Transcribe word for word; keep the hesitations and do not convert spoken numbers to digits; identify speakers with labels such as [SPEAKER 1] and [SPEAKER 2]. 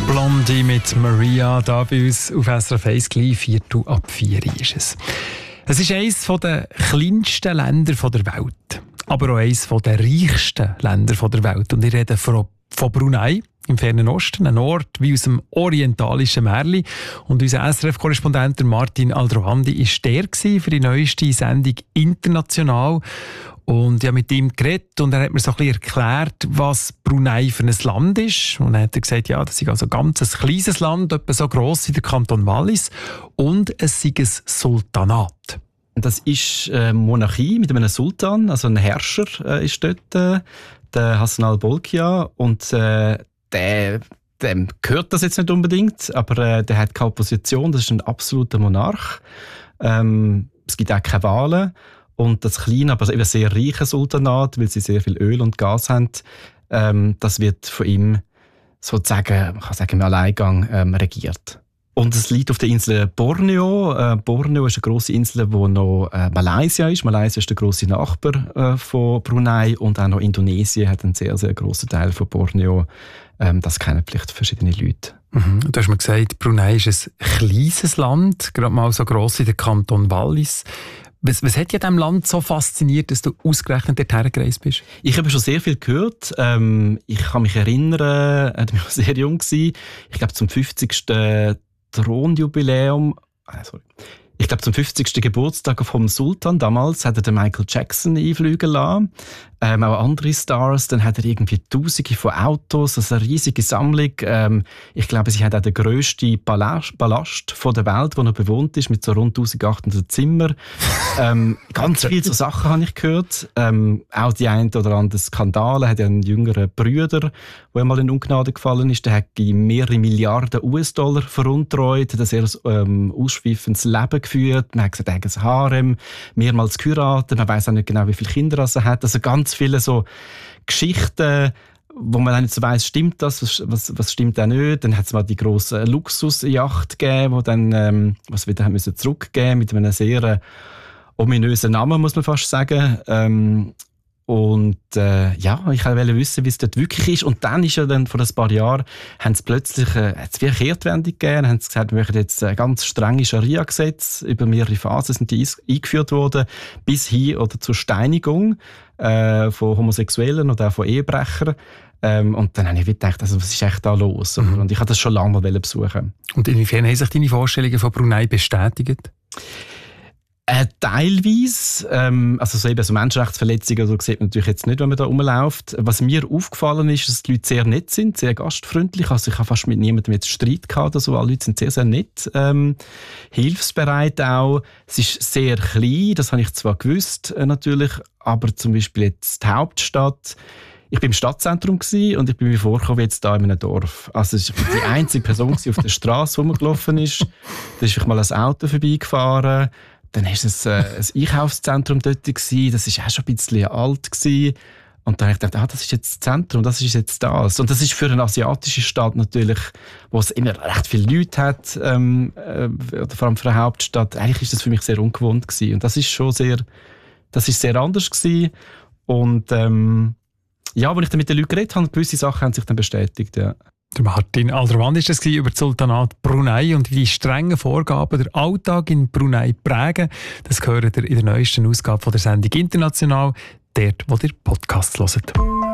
[SPEAKER 1] Blondie mit Maria, da bei uns auf S R F eins, gleich Viertel ab vier ist es. Es ist eines der kleinsten Länder der Welt, aber auch eines der reichsten Länder der Welt. Und ich rede von, von Brunei im fernen Osten, ein Ort wie aus dem orientalischen Märchen. Und unser S R F-Korrespondent Martin Aldrovandi war der für die neueste Sendung «International». Und ich habe mit ihm geredet und er hat mir so ein bisschen erklärt, was Brunei für ein Land ist. Und er hat gesagt, ja, das ist also ein ganz kleines Land, etwa so gross wie der Kanton Wallis. Und es ist ein Sultanat.
[SPEAKER 2] Das ist eine Monarchie mit einem Sultan, also ein Herrscher äh, ist dort, äh, der Hassan al-Bolkiah. Und äh, der, dem gehört das jetzt nicht unbedingt, aber äh, der hat keine Opposition, das ist ein absoluter Monarch. Ähm, es gibt auch keine Wahlen. Und das kleine, aber eben sehr reiche Sultanat, weil sie sehr viel Öl und Gas haben, ähm, das wird von ihm sozusagen, man kann sagen, im Alleingang ähm, regiert. Und es liegt auf der Insel Borneo. Äh, Borneo ist eine grosse Insel, wo noch äh, Malaysia ist. Malaysia ist der grosse Nachbar äh, von Brunei und auch noch Indonesien hat einen sehr, sehr grossen Teil von Borneo. Ähm, das kennen vielleicht verschiedene Leute.
[SPEAKER 1] Mhm. Du hast mir gesagt, Brunei ist ein kleines Land, gerade mal so gross wie der Kanton Wallis. Was, was hat dich an diesem Land so fasziniert, dass du ausgerechnet dorthin gereist bist?
[SPEAKER 2] Ich habe schon sehr viel gehört. Ähm, ich kann mich erinnern, äh, ich war sehr jung gewesen. Ich glaube, zum fünfzigsten Thronjubiläum, äh, sorry. Ich glaube, zum fünfzigsten Geburtstag vom Sultan damals hat er den Michael Jackson einfliegen lassen. Ähm, auch andere Stars. Dann hat er irgendwie Tausende von Autos, also eine riesige Sammlung. Ähm, ich glaube, sie hat auch den grössten Palast, Palast von der Welt, der noch bewohnt ist, mit so rund eintausendachthundert Zimmern. ähm, ganz viele so Sachen habe ich gehört. Ähm, auch die ein oder anderen Skandale. Er hat ja einen jüngeren Bruder, der mal in Ungnade gefallen ist. Der hat mehrere Milliarden U S-Dollar veruntreut, hat ein sehr ähm, ausschweifendes Leben geführt. Man hat gesagt, er hat ein Harem, mehrmals geheiratet. Man weiss auch nicht genau, wie viele Kinder er hat. Also ganz viele so Geschichten, wo man auch nicht so weiss, stimmt das, was, was, was stimmt auch nicht. Dann hat es mal die grosse Luxusjacht gegeben, die dann, ähm, was wieder haben müssen zurückgeben mit einem sehr äh, ominösen Namen, muss man fast sagen. Ähm, Und äh, ja, ich wollte wissen, wie es dort wirklich ist. Und dann ist ja dann vor ein paar Jahren, haben sie plötzlich äh, hat's wie eine Kehrtwendung gegeben, haben sie gesagt, wir möchten jetzt äh, ganz strenge Scharia-Gesetze, über mehrere Phasen sind die eingeführt worden, bis hin oder zur Steinigung äh, von Homosexuellen oder auch von Ehebrechern. Ähm, und dann habe ich gedacht, also, was ist echt da los? Mhm. Und ich wollte das schon lange mal besuchen.
[SPEAKER 1] Und inwiefern haben sich deine Vorstellungen von Brunei bestätigt?
[SPEAKER 2] Äh, teilweise, ähm, also so eben so Menschenrechtsverletzungen oder sieht man natürlich jetzt nicht, wenn man da rumläuft. Was mir aufgefallen ist, dass die Leute sehr nett sind, sehr gastfreundlich. Also ich habe fast mit niemandem jetzt Streit gehabt oder so. Alle Leute sind sehr, sehr nett, ähm, hilfsbereit auch. Es ist sehr klein, das habe ich zwar gewusst äh, natürlich, aber zum Beispiel jetzt die Hauptstadt. Ich war im Stadtzentrum und ich bin mir vorgekommen wie jetzt da in einem Dorf. Also ich war die einzige Person die auf der Straße rumgelaufen ist. Da ist vielleicht mal ein Auto vorbeigefahren. Dann war es äh, ein Einkaufszentrum dort gewesen. Das war auch schon ein bisschen alt gewesen. Und dann habe ich gedacht, ah, das ist jetzt das Zentrum, das ist jetzt das. Und das ist für eine asiatische Stadt natürlich, wo es immer recht viele Leute hat, ähm, äh, vor allem für eine Hauptstadt. Eigentlich ist das für mich sehr ungewohnt gewesen. Und das ist schon sehr, das ist sehr anders gewesen. Und ähm, ja, als ich dann mit den Leuten geredet habe, gewisse Sachen haben sich dann bestätigt, ja.
[SPEAKER 1] Der Martin Aldrovandi war das über das Sultanat Brunei und wie die strengen Vorgaben den Alltag in Brunei prägen. Das gehört ihr in der neuesten Ausgabe von der Sendung «International», dort, wo ihr Podcasts hört.